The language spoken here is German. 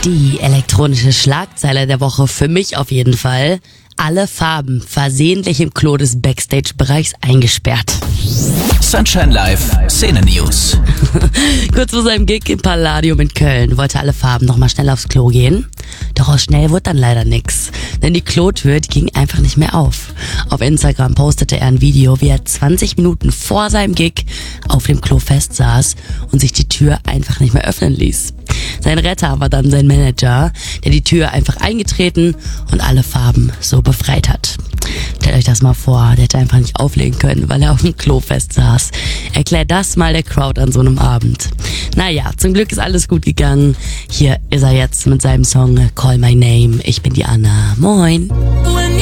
Die elektronische Schlagzeile der Woche für mich auf jeden Fall. Alle Farben versehentlich im Klo des Backstage-Bereichs eingesperrt. Sunshine Live, Szene-News. Kurz vor seinem Gig im Palladium in Köln wollte Alle Farben nochmal schnell aufs Klo gehen. Doch aus schnell wurde dann leider nix. Denn die Klotür, die ging einfach nicht mehr auf. Auf Instagram postete er ein Video, wie er 20 Minuten vor seinem Gig auf dem Klo festsaß und sich die Tür einfach nicht mehr öffnen ließ. Sein Retter war dann sein Manager, der die Tür einfach eingetreten und Alle Farben so befreit hat. Stellt euch das mal vor, der hätte einfach nicht auflegen können, weil er auf dem Klo festsaß. Erklärt das mal der Crowd an so einem Abend. Naja, zum Glück ist alles gut gegangen. Hier ist er jetzt mit seinem Song Call My Name. Ich bin die Anna. Moin.